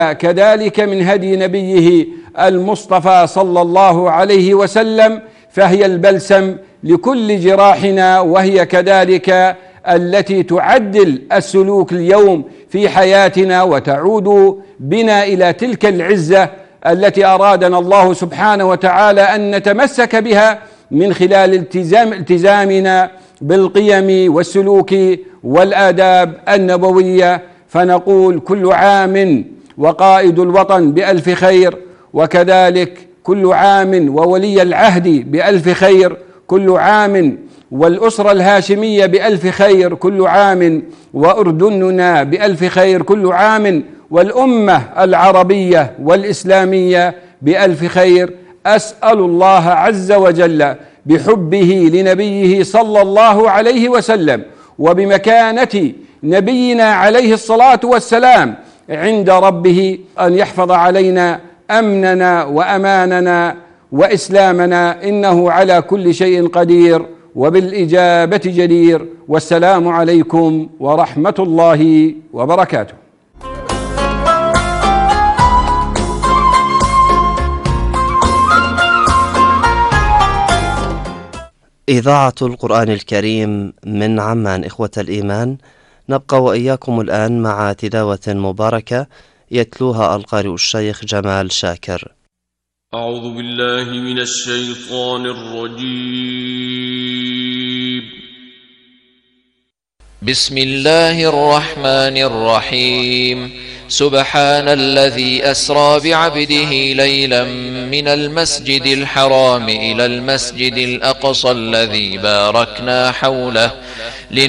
كذلك من هدي نبيه المصطفى صلى الله عليه وسلم، فهي البلسم لكل جراحنا، وهي كذلك التي تعدل السلوك اليوم في حياتنا وتعود بنا إلى تلك العزة التي أرادنا الله سبحانه وتعالى أن نتمسك بها من خلال التزامنا بالقيم والسلوك والآداب النبوية. فنقول كل عام وقائد الوطن بألف خير، وكذلك كل عام وولي العهد بألف خير، كل عام والأسرة الهاشمية بألف خير كل عام، وأردننا بألف خير كل عام، والأمة العربية والإسلامية بألف خير. أسأل الله عز وجل بحبه لنبيه صلى الله عليه وسلم وبمكانة نبينا عليه الصلاة والسلام عند ربه أن يحفظ علينا أمننا وأماننا وإسلامنا، إنه على كل شيء قدير وبالإجابة جدير. والسلام عليكم ورحمة الله وبركاته. إذاعة القرآن الكريم من عمان، إخوة الإيمان. نبقى وإياكم الآن مع تلاوة مباركة يتلوها القارئ الشيخ جمال شاكر. أعوذ بالله من الشيطان الرجيم. بسم الله الرحمن الرحيم. سبحان الذي أسرى بعبده ليلا من المسجد الحرام إلى المسجد الأقصى الذي باركنا حوله